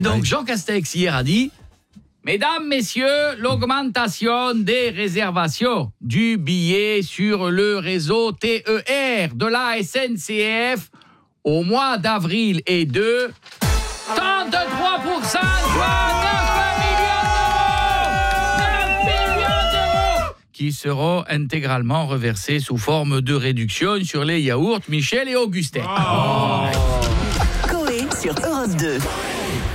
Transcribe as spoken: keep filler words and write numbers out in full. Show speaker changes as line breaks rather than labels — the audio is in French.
Donc Jean Castex hier a dit « Mesdames, messieurs, l'augmentation des réservations du billet sur le réseau T E R de la S N C F au mois d'avril est de trente-trois pour cent, soit neuf millions d'euros qui seront intégralement reversés sous forme de réduction sur les yaourts Michel et Augustin. Oh.
Coé sur Europe deux.